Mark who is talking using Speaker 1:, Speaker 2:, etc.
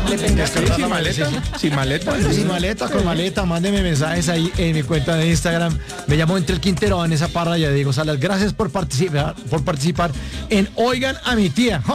Speaker 1: ¿Sin maleta? ¿Sin maleta?
Speaker 2: Bueno, sin maleta, con maleta, mándeme mensajes ahí en mi cuenta de Instagram. Me llamo Entre el Quintero, Vanessa Parra, ya Diego Salas. Gracias por participar en Oigan a mi tía.